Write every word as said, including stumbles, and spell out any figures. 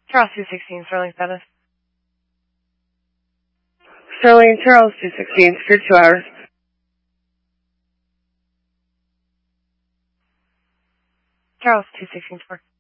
Charles two sixteen, Sterling status. Sterling, Charles two sixteen, for two hours. Charles two sixteen, four.